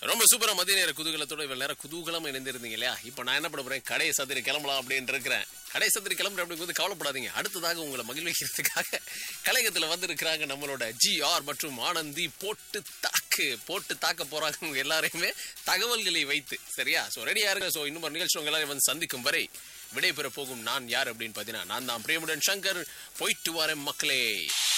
ரொம்ப சூப்பரா மதிய நேர குதூகலத்தோட இவ்வளவு நேரம் குதூகலம் இணைந்திருந்தீங்க இல்லையா? இப்போ நான் என்ன பண்ண போறேன், கடையை சத்திரி கிளம்பலாம் அப்படின்னு இருக்கிறேன். கடை சத்திரி கிளம்புற அப்படிங்கிறது கவலைப்படாதீங்க. அடுத்ததாக உங்களை மகிழ்விக்கிறதுக்காக கலையகத்துல வந்து இருக்கிறாங்க நம்மளோட GR மற்றும் ஆனந்தி. போட்டு தாக்க போறாங்க உங்க எல்லாரையுமே தகவல்களை வைத்து. சரியா? சோ ரெடியா இருங்க. சோ இன்னும் நிகழ்ச்சி உங்க எல்லாரையும் வந்து சந்திக்கும் வரை விடைபெற போகும் நான் யார் அப்படின்னு பாத்தீங்கன்னா நான் தான் பிரேமுடன் சங்கர். போயிட்டு வரேன் மக்களே.